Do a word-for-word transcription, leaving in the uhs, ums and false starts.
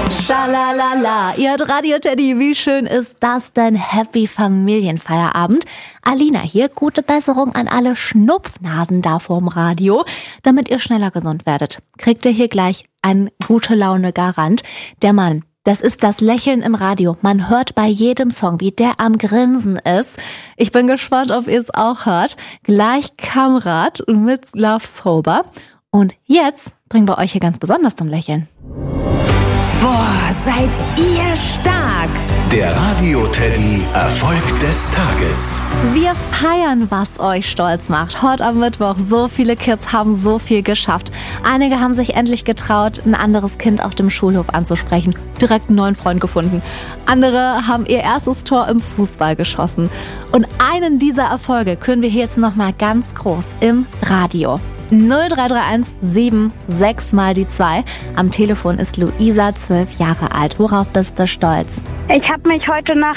Schalalala, ihr hört Radio Teddy, wie schön ist das denn? Happy Familienfeierabend. Alina hier, gute Besserung an alle Schnupfnasen da vorm Radio, damit ihr schneller gesund werdet. Kriegt ihr hier gleich einen gute Laune Garant. Der Mann, das ist das Lächeln im Radio. Man hört bei jedem Song, wie der am Grinsen ist. Ich bin gespannt, ob ihr es auch hört. Gleich Kamrat mit Love Sober. Und jetzt bringen wir euch hier ganz besonders zum Lächeln. Boah, seid ihr stark! Der Radio Teddy Erfolg des Tages. Wir feiern, was euch stolz macht. Heute am Mittwoch, so viele Kids haben so viel geschafft. Einige haben sich endlich getraut, ein anderes Kind auf dem Schulhof anzusprechen. Direkt einen neuen Freund gefunden. Andere haben ihr erstes Tor im Fußball geschossen. Und einen dieser Erfolge können wir hier jetzt nochmal ganz groß im Radio. null drei drei eins sieben sechs mal die zwei. Am Telefon ist Luisa, zwölf Jahre alt. Worauf bist du stolz? Ich habe mich heute Nacht